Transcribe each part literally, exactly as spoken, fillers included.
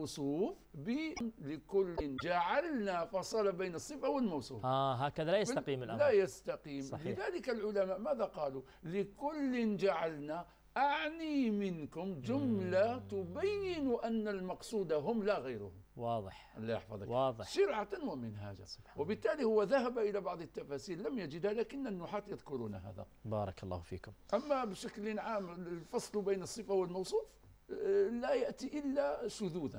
الموصوف لكل جعلنا فصل بين الصفة والموصوف. آه هكذا لا يستقيم الأمر. لا يستقيم. صحيح. لذلك العلماء ماذا قالوا؟ لكل جعلنا أعني منكم جملة مم. تبين أن المقصود هم لا غيرهم. واضح. الله يحفظك. واضح. شرعة ومنهاجا. وبالتالي هو ذهب إلى بعض التفاسير لم يجدها، لكن النحاة يذكرون هذا. بارك الله فيكم. أما بشكل عام الفصل بين الصفة والموصوف لا يأتي إلا شذوذا.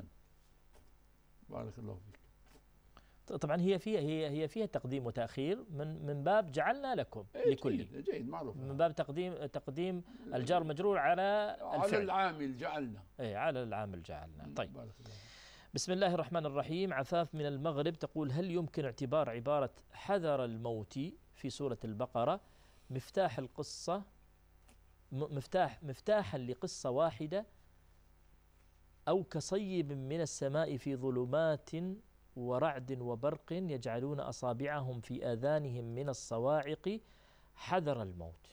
بارك الله فيك. طبعا هي فيها هي هي فيها تقديم وتأخير من من باب جعلنا لكم لكل. جيد, جيد معروف. من باب تقديم تقديم الجار مجرور على على الفعل. العامل جعلنا. اي على العامل جعلنا. طيب. بارك الله. بسم الله الرحمن الرحيم. عفاف من المغرب تقول: هل يمكن اعتبار عبارة حذر الموت في سورة البقرة مفتاح القصة مفتاح مفتاحا لقصة واحدة، أو كصيب من السماء في ظلمات ورعد وبرق يجعلون أصابعهم في آذانهم من الصواعق حذر الموت؟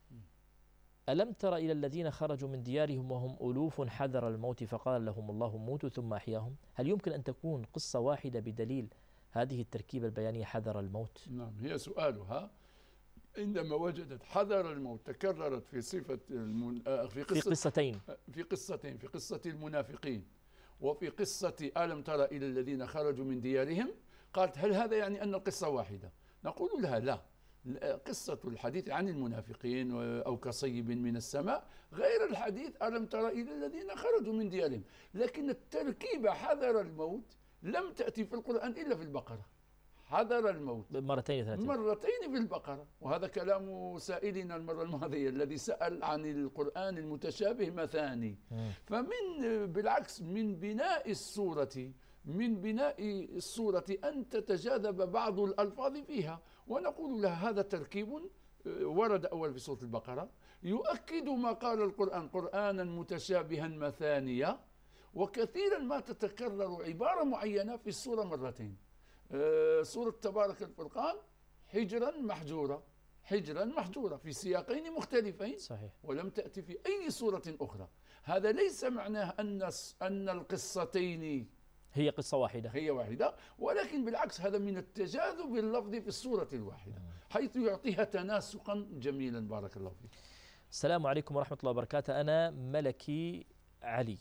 ألم تر إلى الذين خرجوا من ديارهم وهم ألوف حذر الموت فقال لهم الله موتوا ثم أحياهم؟ هل يمكن أن تكون قصة واحدة بدليل هذه التركيبة البيانية حذر الموت؟ نعم، هي سؤالها عندما وجدت حذر الموت تكررت في صفة المن... في, قصة... في قصتين في قصتين في قصة المنافقين وفي قصة ألم تر إلى الذين خرجوا من ديارهم، قالت هل هذا يعني أن القصة واحدة؟ نقول لها لا، قصة الحديث عن المنافقين أو كصيب من السماء غير الحديث ألم تر إلى الذين خرجوا من ديارهم، لكن التركيبة حذر الموت لم تأتي في القرآن إلا في البقرة. حذر الموت مرتين ثلاثين مرتين في البقرة، وهذا كلام سائلنا المرة الماضية الذي سأل عن القرآن المتشابه مثاني. فمن بالعكس من بناء السورة من بناء السورة أن تتجاذب بعض الألفاظ فيها، ونقول لها هذا تركيب ورد أول في سورة البقرة يؤكد ما قال القرآن قرآنا متشابها مثانية، وكثيرا ما تتكرر عبارة معينة في السورة مرتين. سورة تبارك الفرقان حجرا محجورة حجرا محجورة في سياقين مختلفين. صحيح. ولم تأتي في أي سورة أخرى. هذا ليس معناه أن أن القصتين هي قصة واحدة هي واحدة، ولكن بالعكس هذا من التجاذب اللفظي في السورة الواحدة حيث يعطيها تناسقا جميلا. بارك الله فيك. السلام عليكم ورحمة الله وبركاته. أنا ملكي علي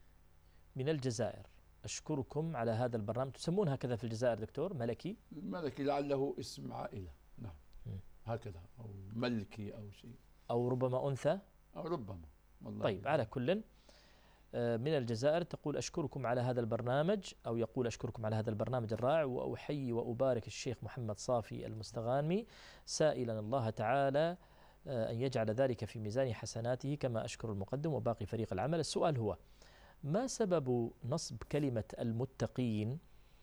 من الجزائر، أشكركم على هذا البرنامج. تسمون هكذا في الجزائر دكتور؟ ملكي ملكي لعله اسم عائلة. نعم م. هكذا، أو ملكي أو شيء، أو ربما أنثى أو ربما والله. طيب على كل من الجزائر تقول أشكركم على هذا البرنامج، أو يقول أشكركم على هذا البرنامج الرائع، وأحيي وأبارك الشيخ محمد صافي المستغانمي سائلا الله تعالى أن يجعل ذلك في ميزان حسناته، كما أشكر المقدم وباقي فريق العمل. السؤال هو: ما سبب نصب كلمة المتقين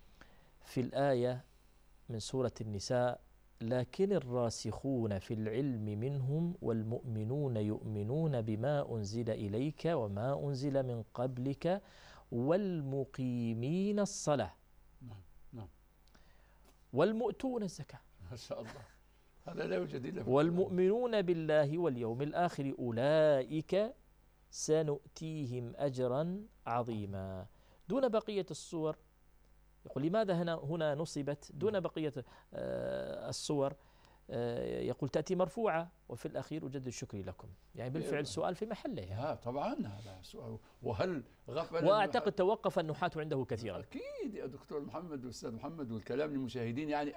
في الآية من سورة النساء لكن الراسخون في العلم منهم والمؤمنون يؤمنون بما أنزل إليك وما أنزل من قبلك والمقيمين الصلاة نعم نعم والمؤتون الزكاة؟ ما شاء الله، هذا لا يوجد إلا والمؤمنون بالله واليوم الآخر أولئك سنؤتيهم أجرا عظيما، دون بقية الصور. يقول لماذا هنا هنا نصبت دون بقية الصور؟ يقول تأتي مرفوعة وفي الأخير أجدد شكري لكم. يعني بالفعل سؤال في محله. يعني. طبعا هذا سؤال. وهل غفل؟ وأعتقد توقف النحاة عنده كثيرا. أكيد يا دكتور محمد والأستاذ محمد، والكلام للمشاهدين. يعني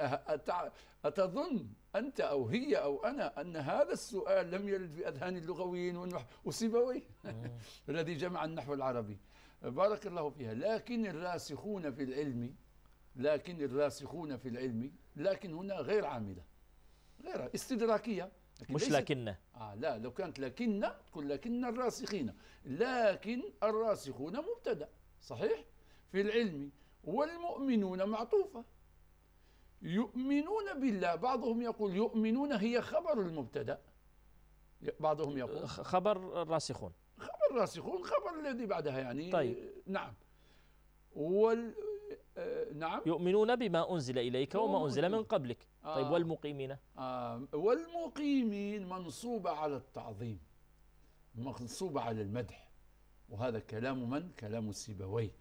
أتظن أنت أو هي أو أنا أن هذا السؤال لم يرد في أذهان اللغويين وسيبويه الذي جمع النحو العربي؟ بارك الله فيها. لكن الراسخون في العلم لكن الراسخون في العلم لكن هنا غير عاملة، غير استدراكية، لكن مش لكن آه لا لو كانت لكن تقول لكن الراسخين، لكن الراسخون مبتدأ صحيح في العلم، والمؤمنون معطوفة. يؤمنون بالله، بعضهم يقول يؤمنون هي خبر المبتدأ، بعضهم يقول خبر الراسخون خبر الراسخون خبر الذي بعدها يعني. طيب. نعم. وال آه نعم يؤمنون بما أنزل إليك وما أنزل من قبلك. آه طيب والمقيمين آه والمقيمين منصوبة على التعظيم، منصوبة على المدح، وهذا كلام من؟ كلام السيبويه.